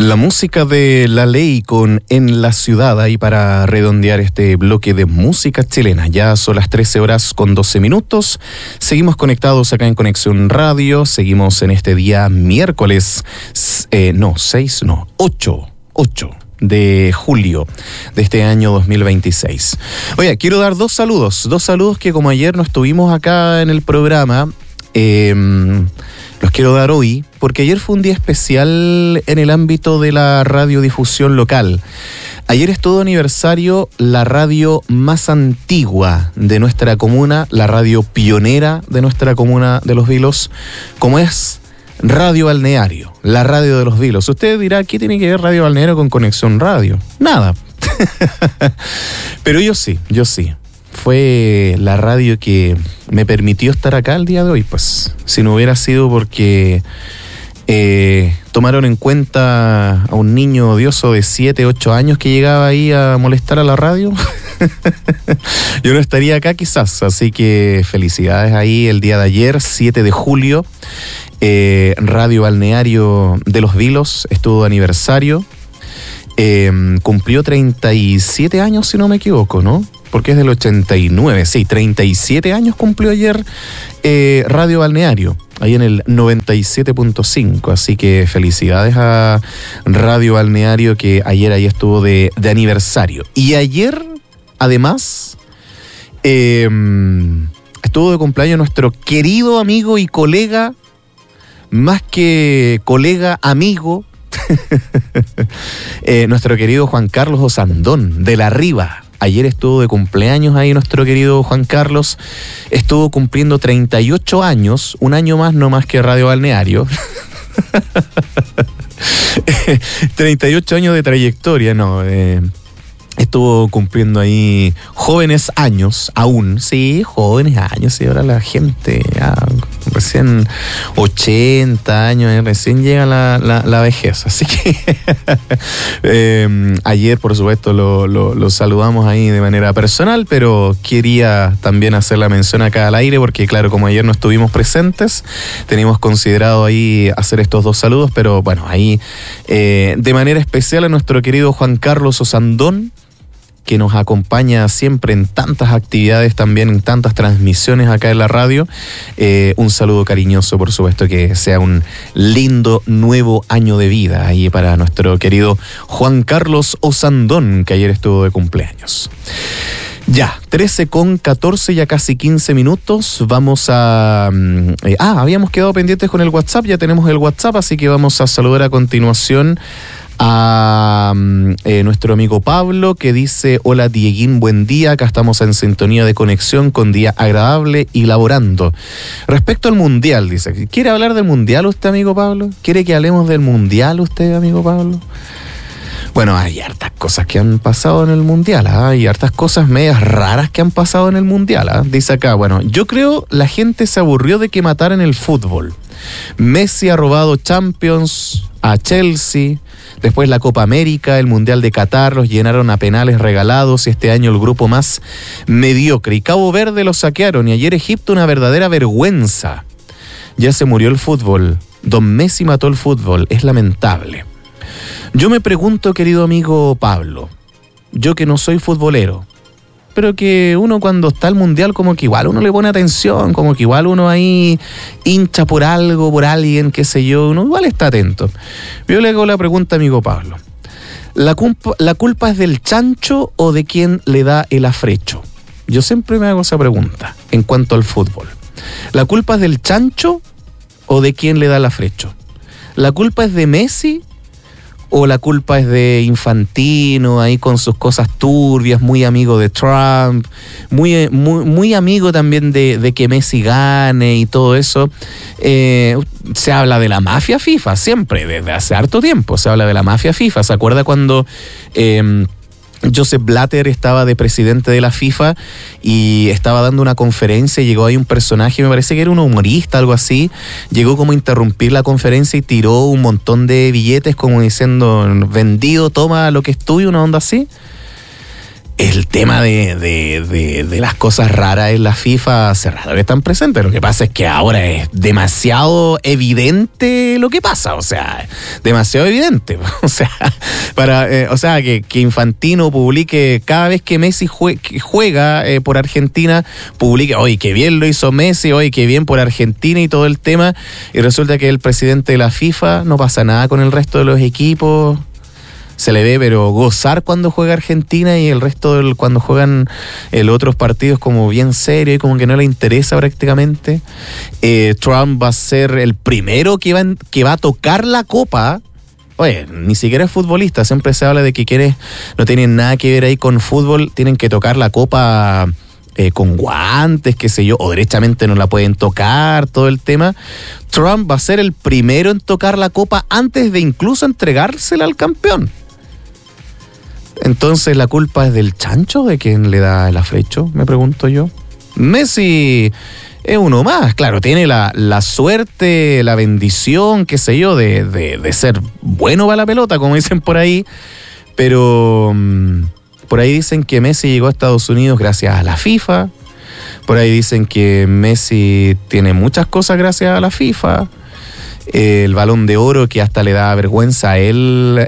La música de La Ley con En la Ciudad, ahí para redondear este bloque de música chilena. Ya son las 13 horas con 12 minutos. Seguimos conectados acá en Conexión Radio. Seguimos en este día miércoles, 8 de julio de este año 2026. Oye, quiero dar dos saludos que como ayer no estuvimos acá en el programa, los quiero dar hoy, porque ayer fue un día especial en el ámbito de la radiodifusión local. Ayer estuvo aniversario la radio más antigua de nuestra comuna, la radio pionera de nuestra comuna de Los Vilos, como es Radio Balneario, la radio de Los Vilos. Usted dirá, ¿qué tiene que ver Radio Balneario con Conexión Radio? Nada. Pero yo sí. Fue la radio que me permitió estar acá el día de hoy, pues. Si no hubiera sido porque tomaron en cuenta a un niño odioso de 7, 8 años que llegaba ahí a molestar a la radio, yo no estaría acá quizás. Así que felicidades ahí el día de ayer, 7 de julio. Radio Balneario de Los Vilos estuvo de aniversario. Cumplió 37 años, si no me equivoco, ¿no? Porque es del 89, sí, 37 años cumplió ayer Radio Balneario, ahí en el 97.5, así que felicidades a Radio Balneario que ayer ahí estuvo de aniversario. Y ayer, además, estuvo de cumpleaños nuestro querido amigo y colega, más que colega, amigo, nuestro querido Juan Carlos Osandón, de La Riva. Ayer estuvo de cumpleaños ahí nuestro querido Juan Carlos. Estuvo cumpliendo 38 años, un año más no más que Radio Balneario. 38 años de trayectoria, no. Estuvo cumpliendo ahí jóvenes años, aún, sí, jóvenes años, y ahora la gente, recién 80 años, recién llega la vejez, así que ayer por supuesto lo saludamos ahí de manera personal, pero quería también hacer la mención acá al aire, porque claro, como ayer no estuvimos presentes, teníamos considerado ahí hacer estos dos saludos, pero bueno, ahí de manera especial a nuestro querido Juan Carlos Osandón, que nos acompaña siempre en tantas actividades, también en tantas transmisiones acá en la radio. Un saludo cariñoso, por supuesto, que sea un lindo nuevo año de vida ahí para nuestro querido Juan Carlos Osandón, que ayer estuvo de cumpleaños. Ya, 13:14, ya casi 15 minutos. Vamos a... habíamos quedado pendientes con el WhatsApp, ya tenemos el WhatsApp, así que vamos a saludar a continuación a nuestro amigo Pablo, que dice: hola Dieguín, buen día, acá estamos en sintonía de conexión con día agradable y laborando. Respecto al Mundial, dice, ¿quiere hablar del Mundial usted, amigo Pablo? ¿Quiere que hablemos del Mundial usted, amigo Pablo? Bueno, hay hartas cosas que han pasado en el Mundial, hay hartas cosas medias raras que han pasado en el Mundial. Dice acá, bueno, yo creo la gente se aburrió de que mataran el fútbol. Messi ha robado Champions a Chelsea, después la Copa América, el Mundial de Qatar, los llenaron a penales regalados y este año el grupo más mediocre. Y Cabo Verde lo saquearon y ayer Egipto una verdadera vergüenza. Ya se murió el fútbol, Don Messi mató el fútbol, es lamentable. Yo me pregunto, querido amigo Pablo, yo que no soy futbolero, pero que uno cuando está el Mundial como que igual uno le pone atención, como que igual uno ahí hincha por algo, por alguien, qué sé yo, uno igual está atento. Yo le hago la pregunta, amigo Pablo, ¿la culpa es del chancho o de quien le da el afrecho? Yo siempre me hago esa pregunta en cuanto al fútbol. ¿La culpa es del chancho o de quien le da el afrecho? ¿La culpa es de Messi o la culpa es de Infantino, ahí con sus cosas turbias, muy amigo de Trump, muy amigo también de que Messi gane y todo eso? Se habla de la mafia FIFA, siempre, desde hace harto tiempo se habla de la mafia FIFA. ¿Se acuerda cuando Joseph Blatter estaba de presidente de la FIFA y estaba dando una conferencia y llegó ahí un personaje, me parece que era un humorista, algo así, llegó como a interrumpir la conferencia y tiró un montón de billetes como diciendo, vendido, toma lo que es tuyo, una onda así? el tema de las cosas raras en la FIFA hace rato que están presentes. Lo que pasa es que ahora es demasiado evidente lo que pasa. O sea, demasiado evidente. O sea, que Infantino publique cada vez que Messi juega por Argentina, publique, oye, qué bien lo hizo Messi, oye, qué bien por Argentina y todo el tema. Y resulta que el presidente de la FIFA no pasa nada con el resto de los equipos. Se le ve, pero gozar cuando juega Argentina y el resto cuando juegan otros partidos como bien serio y como que no le interesa prácticamente. Trump va a ser el primero que va a tocar la copa. Oye, ni siquiera es futbolista, siempre se habla de que quienes no tienen nada que ver ahí con fútbol tienen que tocar la copa con guantes, qué sé yo, o derechamente no la pueden tocar, todo el tema. Trump va a ser el primero en tocar la copa antes de incluso entregársela al campeón. Entonces, ¿la culpa es del chancho? ¿De quién le da el afrecho? Me pregunto yo. Messi es uno más, claro, tiene la suerte, la bendición, qué sé yo, de ser bueno para la pelota, como dicen por ahí, pero por ahí dicen que Messi llegó a Estados Unidos gracias a la FIFA, por ahí dicen que Messi tiene muchas cosas gracias a la FIFA, el Balón de Oro que hasta le da vergüenza a él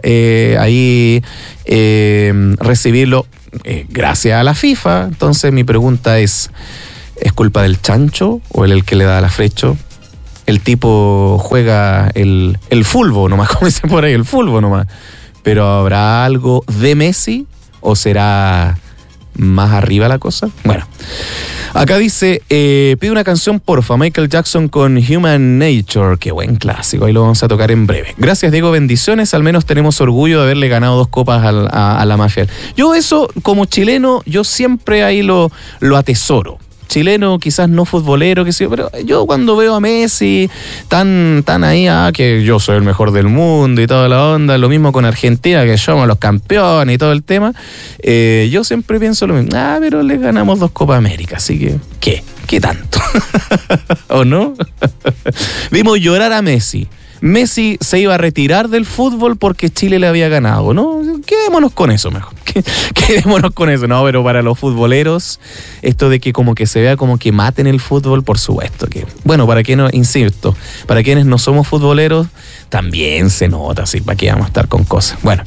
recibirlo gracias a la FIFA. Entonces mi pregunta ¿es culpa del chancho o el que le da el afrecho? El tipo juega el fútbol nomás, como dicen por ahí, el fútbol nomás. Pero ¿habrá algo de Messi o será más arriba la cosa? Bueno, acá dice, pide una canción porfa, Michael Jackson con Human Nature. Qué buen clásico, ahí lo vamos a tocar en breve. Gracias Diego, bendiciones, al menos tenemos orgullo de haberle ganado 2 copas a la mafia. Yo eso, como chileno, yo siempre ahí lo atesoro. Chileno, quizás no futbolero, que sí, pero yo cuando veo a Messi tan ahí, que yo soy el mejor del mundo y toda la onda, lo mismo con Argentina, que somos los campeones y todo el tema, yo siempre pienso lo mismo, pero le ganamos 2 Copas América, así que, ¿qué tanto? ¿O no? Vimos llorar a Messi. Messi se iba a retirar del fútbol porque Chile le había ganado, ¿no? Quedémonos con eso mejor. Quedémonos con eso, ¿no? Pero para los futboleros, esto de que como que se vea como que maten el fútbol, por supuesto que... Bueno, para quienes, insisto, para quienes no somos futboleros, también se nota, así, para que vamos a estar con cosas. Bueno.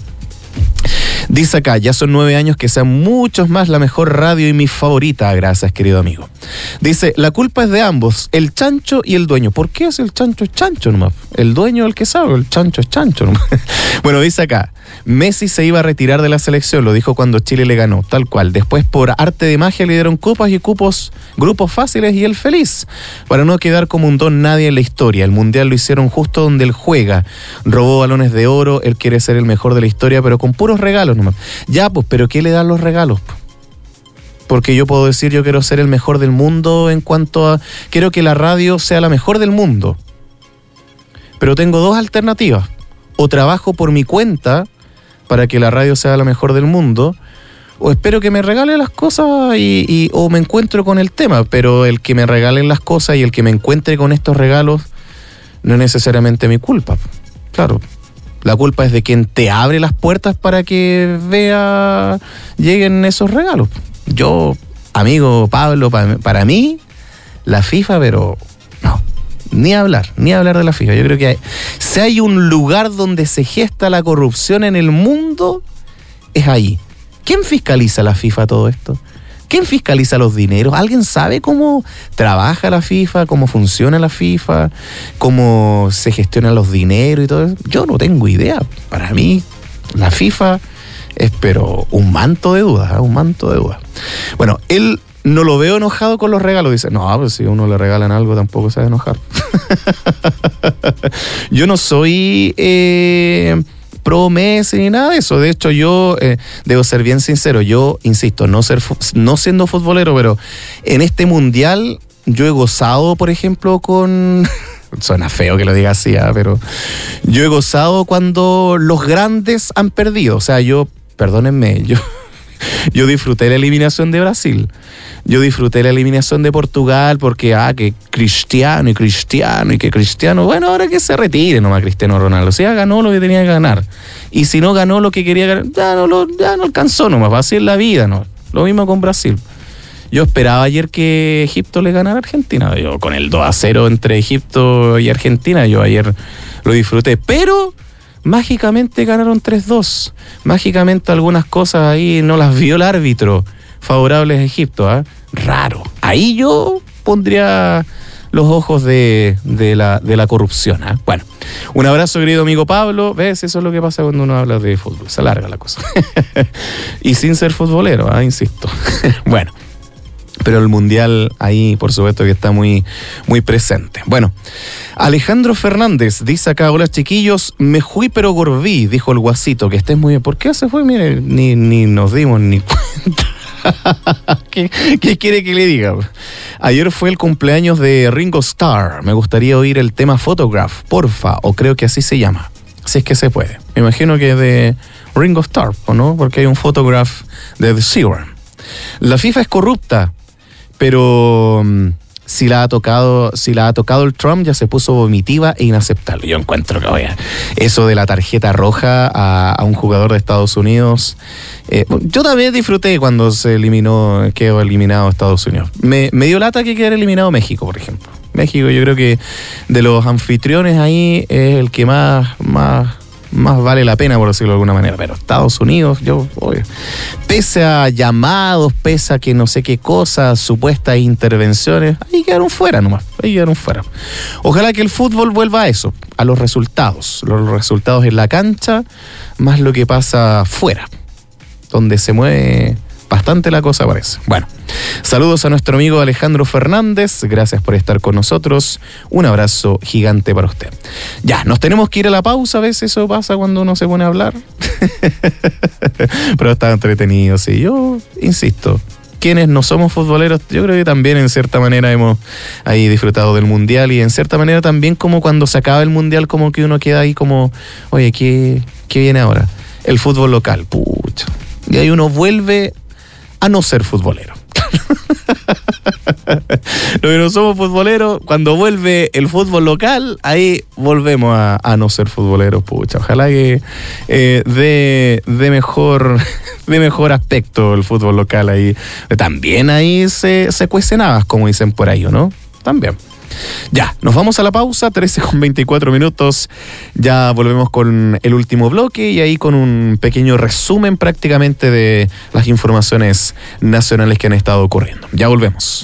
Dice acá, ya son 9 años que sean muchos más la mejor radio y mi favorita. Gracias, querido amigo. Dice, la culpa es de ambos, el chancho y el dueño. ¿Por qué es el chancho nomás? El dueño es el que sabe, el chancho es chancho nomás. Bueno, dice acá, Messi se iba a retirar de la selección, lo dijo cuando Chile le ganó, tal cual. Después, por arte de magia, le dieron copas y grupos fáciles y él feliz. Para no quedar como un don nadie en la historia. El mundial lo hicieron justo donde él juega. Robó balones de oro, él quiere ser el mejor de la historia, pero con puros regalos nomás. Ya, pues, pero ¿qué le dan los regalos? Porque yo puedo decir, yo quiero ser el mejor del mundo en cuanto a... Quiero que la radio sea la mejor del mundo. Pero tengo 2 alternativas. O trabajo por mi cuenta para que la radio sea la mejor del mundo, o espero que me regalen las cosas o me encuentro con el tema. Pero el que me regalen las cosas y el que me encuentre con estos regalos no es necesariamente mi culpa. Claro. La culpa es de quien te abre las puertas para que lleguen esos regalos. Yo, amigo Pablo, para mí, la FIFA, pero no, ni hablar de la FIFA. Yo creo que si hay un lugar donde se gesta la corrupción en el mundo, es ahí. ¿Quién fiscaliza la FIFA todo esto? ¿Quién fiscaliza los dineros? ¿Alguien sabe cómo trabaja la FIFA, cómo funciona la FIFA, cómo se gestionan los dineros y todo eso? Yo no tengo idea. Para mí, la FIFA es pero un manto de dudas, un manto de dudas. Bueno, él no lo veo enojado con los regalos. Dice, no, pues si a uno le regalan algo tampoco se va a enojar. Yo no soy... pro Messi ni nada de eso. De hecho, yo debo ser bien sincero. Yo, insisto, no siendo futbolero, pero en este mundial yo he gozado, por ejemplo, con... Suena feo que lo diga así, pero yo he gozado cuando los grandes han perdido. O sea, perdónenme, yo disfruté la eliminación de Brasil. Yo disfruté la eliminación de Portugal porque, que Cristiano, bueno, ahora que se retire nomás Cristiano Ronaldo. O sea, ganó lo que tenía que ganar. Y si no ganó lo que quería ganar, ya no alcanzó nomás, así es la vida, ¿no? Lo mismo con Brasil. Yo esperaba ayer que Egipto le ganara a Argentina. Yo con el 2-0 entre Egipto y Argentina, yo ayer lo disfruté. Pero mágicamente ganaron 3-2. Mágicamente algunas cosas ahí no las vio el árbitro favorables a Egipto. Raro. Ahí yo pondría los ojos de la corrupción. Bueno, un abrazo, querido amigo Pablo. ¿Ves? Eso es lo que pasa cuando uno habla de fútbol. Se alarga la cosa. Y sin ser futbolero, insisto. Bueno, pero el Mundial ahí, por supuesto, que está muy, muy presente. Bueno, Alejandro Fernández dice acá: hola chiquillos, me fui pero volví, dijo el guasito, que estés muy bien. ¿Por qué se fue? Mire, ni nos dimos ni cuenta. ¿Qué quiere que le diga? Ayer fue el cumpleaños de Ringo Starr. Me gustaría oír el tema Photograph, porfa, o creo que así se llama, si es que se puede. Me imagino que es de Ringo Starr, ¿o no? Porque hay un Photograph de The Sheeran. La FIFA es corrupta, pero si la ha tocado el Trump, ya se puso vomitiva e inaceptable. Yo encuentro que, eso de la tarjeta roja a un jugador de Estados Unidos, yo también disfruté cuando quedó eliminado Estados Unidos. Me dio lata que quedara eliminado México, por ejemplo. México, yo creo que de los anfitriones ahí es el que más vale la pena, por decirlo de alguna manera. Pero Estados Unidos, pese a llamados, pese a que no sé qué cosas, supuestas intervenciones, ahí quedaron fuera nomás, Ojalá que el fútbol vuelva a eso, a los resultados en la cancha, más lo que pasa fuera, donde se mueve bastante la cosa, parece. Bueno, saludos a nuestro amigo Alejandro Fernández, gracias por estar con nosotros, un abrazo gigante para usted. Ya, nos tenemos que ir a la pausa, a veces eso pasa cuando uno se pone a hablar, pero está entretenido, sí, yo insisto, quienes no somos futboleros, yo creo que también en cierta manera hemos ahí disfrutado del Mundial, y en cierta manera también como cuando se acaba el Mundial, como que uno queda ahí como, oye, ¿qué viene ahora? El fútbol local, pucha, y ahí uno vuelve a no ser futbolero. Los que no somos futboleros, cuando vuelve el fútbol local, ahí volvemos a no ser futboleros, pucha. Ojalá que de mejor aspecto el fútbol local ahí. También ahí se cuecen habas, como dicen por ahí, ¿no? También. Ya, nos vamos a la pausa, 13:24. Ya volvemos con el último bloque y ahí con un pequeño resumen prácticamente de las informaciones nacionales que han estado ocurriendo. Ya volvemos.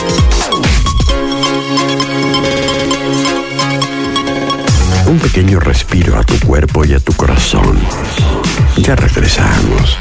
Un pequeño respiro a tu cuerpo y a tu corazón. Ya regresamos.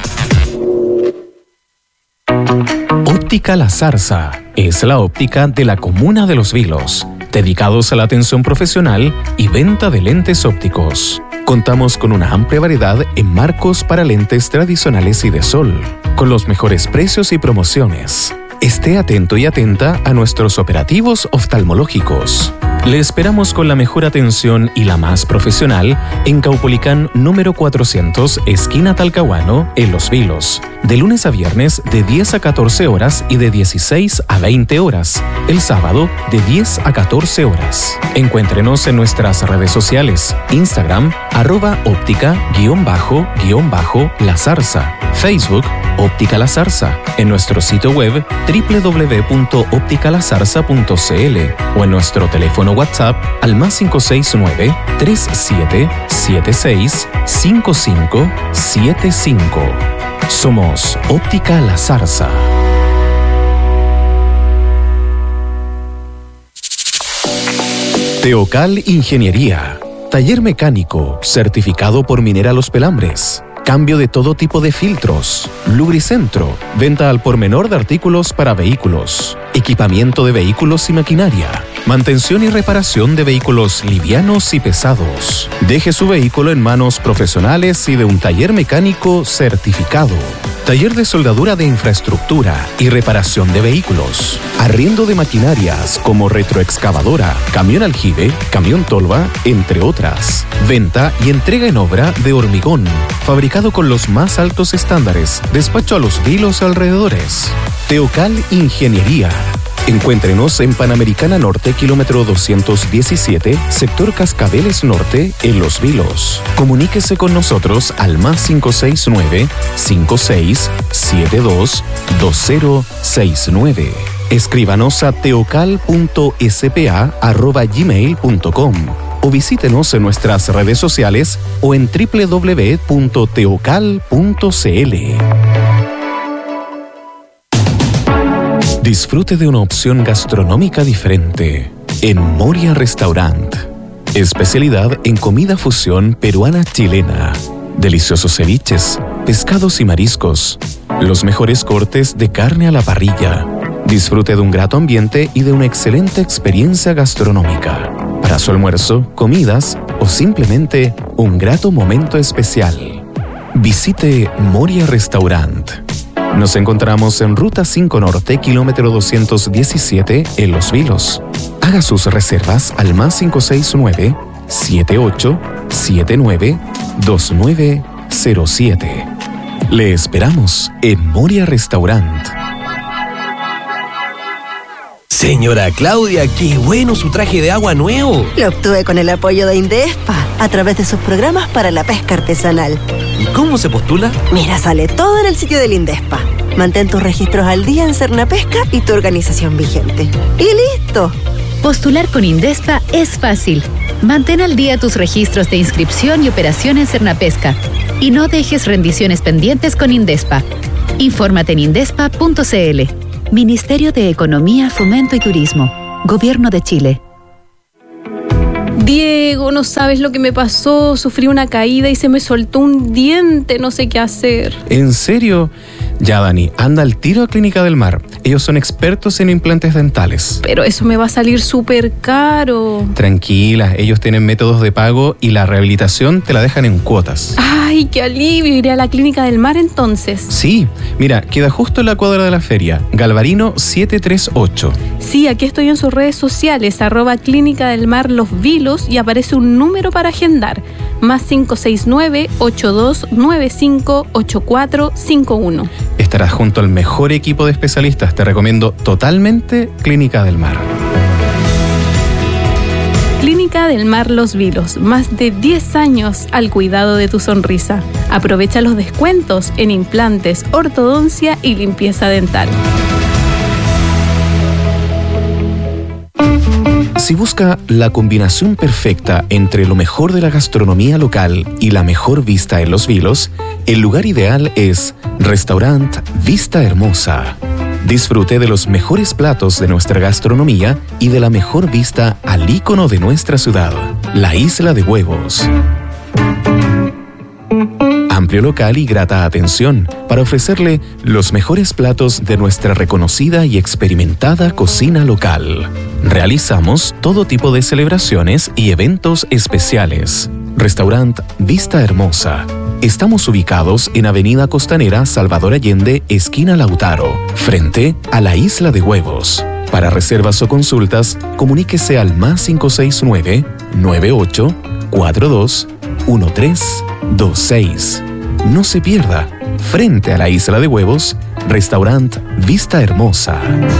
Óptica La Zarza es la óptica de la comuna de Los Vilos, dedicados a la atención profesional y venta de lentes ópticos. Contamos con una amplia variedad en marcos para lentes tradicionales y de sol, con los mejores precios y promociones. Esté atento y atenta a nuestros operativos oftalmológicos. Le esperamos con la mejor atención y la más profesional en Caupolicán número 400, esquina Talcahuano, en Los Vilos. De lunes a viernes de 10 a 14 horas y de 16 a 20 horas. El sábado de 10 a 14 horas. Encuéntrenos en nuestras redes sociales. Instagram, @óptica_La Zarza. Facebook, Óptica La Zarza. En nuestro sitio web www.opticalazarza.cl o en nuestro teléfono WhatsApp al +569 3776 5575. Somos Óptica La Zarza. Teocal Ingeniería. Taller mecánico, certificado por Minera Los Pelambres. Cambio de todo tipo de filtros. Lubricentro. Venta al por menor de artículos para vehículos. Equipamiento de vehículos y maquinaria. Mantención y reparación de vehículos livianos y pesados. Deje su vehículo en manos profesionales y de un taller mecánico certificado. Taller de soldadura de infraestructura y reparación de vehículos. Arriendo de maquinarias como retroexcavadora, camión aljibe, camión tolva, entre otras. Venta y entrega en obra de hormigón, fabricado con los más altos estándares. Despacho a Los Vilos alrededores. Teocal Ingeniería. Encuéntrenos en Panamericana Norte, kilómetro 217, sector Cascabeles Norte, en Los Vilos. Comuníquese con nosotros al +56-9-5672-2069. Escríbanos a teocal.spa@gmail.com o visítenos en nuestras redes sociales o en www.teocal.cl. Disfrute de una opción gastronómica diferente en Moria Restaurant. Especialidad en comida fusión peruana-chilena. Deliciosos ceviches, pescados y mariscos. Los mejores cortes de carne a la parrilla. Disfrute de un grato ambiente y de una excelente experiencia gastronómica. Para su almuerzo, comidas o simplemente un grato momento especial. Visite Moria Restaurant. Nos encontramos en Ruta 5 Norte, kilómetro 217, en Los Vilos. Haga sus reservas al +56-9-7879-2907. Le esperamos en Moria Restaurant. Señora Claudia, qué bueno su traje de agua nuevo. Lo obtuve con el apoyo de Indespa, a través de sus programas para la pesca artesanal. ¿Y cómo se postula? Mira, sale todo en el sitio del Indespa. Mantén tus registros al día en Cernapesca y tu organización vigente. ¡Y listo! Postular con Indespa es fácil. Mantén al día tus registros de inscripción y operación en Cernapesca. Y no dejes rendiciones pendientes con Indespa. Infórmate en indespa.cl. Ministerio de Economía, Fomento y Turismo. Gobierno de Chile. Diego, no sabes lo que me pasó. Sufrí una caída y se me soltó un diente. No sé qué hacer. ¿En serio? Ya, Dani, anda al tiro a Clínica del Mar. Ellos son expertos en implantes dentales. Pero eso me va a salir súper caro. Tranquila, ellos tienen métodos de pago y la rehabilitación te la dejan en cuotas. ¡Ay, qué alivio! Iré a la Clínica del Mar entonces. Sí, mira, queda justo en la cuadra de la feria, Galvarino 738. Sí, aquí estoy en sus redes sociales, @Clínica del Mar Los Vilos, y aparece un número para agendar, +569-8295-8451. Estarás junto al mejor equipo de especialistas. Te recomiendo totalmente Clínica del Mar. Clínica del Mar Los Vilos, más de 10 años al cuidado de tu sonrisa. Aprovecha los descuentos en implantes, ortodoncia y limpieza dental. Si busca la combinación perfecta entre lo mejor de la gastronomía local y la mejor vista en Los Vilos, el lugar ideal es Restaurant Vista Hermosa. Disfrute de los mejores platos de nuestra gastronomía y de la mejor vista al ícono de nuestra ciudad, la Isla de Huevos. Amplio local y grata atención para ofrecerle los mejores platos de nuestra reconocida y experimentada cocina local. Realizamos todo tipo de celebraciones y eventos especiales. Restaurant Vista Hermosa. Estamos ubicados en Avenida Costanera Salvador Allende, esquina Lautaro, frente a la Isla de Huevos. Para reservas o consultas, comuníquese al +56-98-42-1326. No se pierda, frente a la Isla de Huevos, Restaurant Vista Hermosa.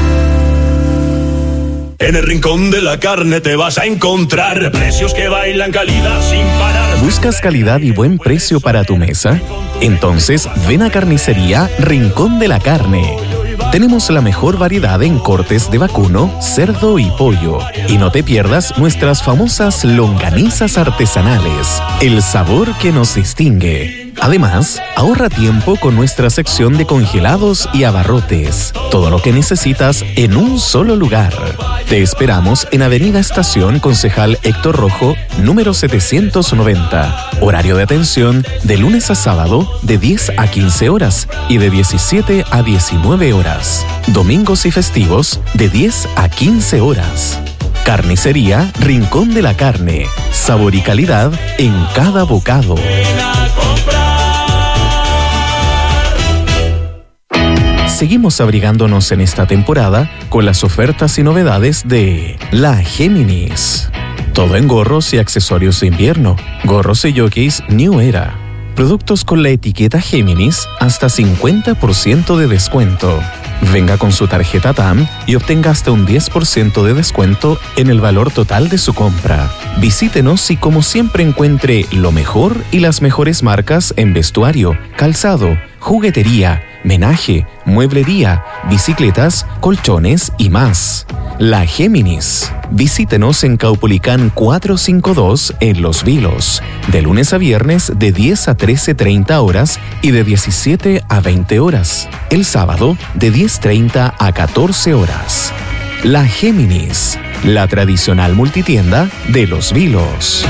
En el rincón de la carne te vas a encontrar precios que bailan, calidad sin parar. ¿Buscas calidad y buen precio para tu mesa? Entonces ven a Carnicería Rincón de la Carne. Tenemos la mejor variedad en cortes de vacuno, cerdo y pollo. Y no te pierdas nuestras famosas longanizas artesanales, el sabor que nos distingue. Además, ahorra tiempo con nuestra sección de congelados y abarrotes. Todo lo que necesitas en un solo lugar. Te esperamos en Avenida Estación Concejal Héctor Rojo, número 790. Horario de atención de lunes a sábado de 10 a 15 horas y de 17 a 19 horas. Domingos y festivos de 10 a 15 horas. Carnicería Rincón de la Carne. Sabor y calidad en cada bocado. Seguimos abrigándonos en esta temporada con las ofertas y novedades de La Géminis. Todo en gorros y accesorios de invierno. Gorros y jockeys New Era. Productos con la etiqueta Géminis hasta 50% de descuento. Venga con su tarjeta TAM y obtenga hasta un 10% de descuento en el valor total de su compra. Visítenos y como siempre encuentre lo mejor y las mejores marcas en vestuario, calzado, juguetería, menaje, mueblería, bicicletas, colchones y más. La Géminis. Visítenos en Caupolicán 452 en Los Vilos, de lunes a viernes de 10 a 13:30 horas y de 17 a 20 horas. El sábado de 10:30 a 14 horas. La Géminis, la tradicional multitienda de Los Vilos.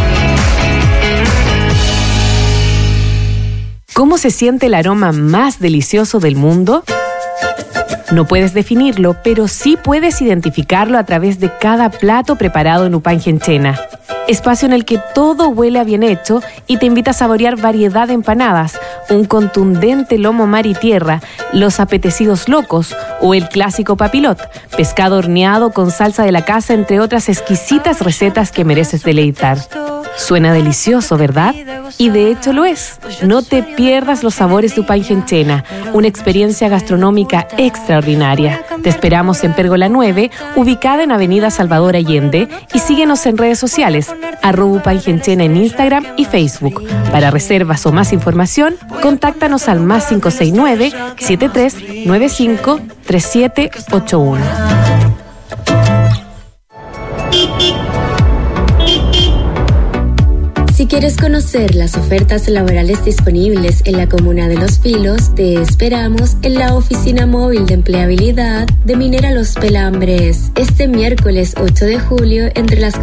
¿Cómo se siente el aroma más delicioso del mundo? No puedes definirlo, pero sí puedes identificarlo a través de cada plato preparado en Upangenchena. Espacio en el que todo huele a bien hecho y te invita a saborear variedad de empanadas, un contundente lomo mar y tierra, los apetecidos locos o el clásico papilot, pescado horneado con salsa de la casa, entre otras exquisitas recetas que mereces deleitar. Suena delicioso, ¿verdad? Y de hecho lo es. No te pierdas los sabores de Upangenchena, una experiencia gastronómica extraordinaria. Te esperamos en Pérgola 9, ubicada en Avenida Salvador Allende, y síguenos en redes sociales, @Upangenchena en Instagram y Facebook. Para reservas o más información, contáctanos al +569 7395 3781. Si quieres conocer las ofertas laborales disponibles en la comuna de Los Vilos, te esperamos en la oficina móvil de empleabilidad de Minera Los Pelambres, este miércoles 8 de julio entre las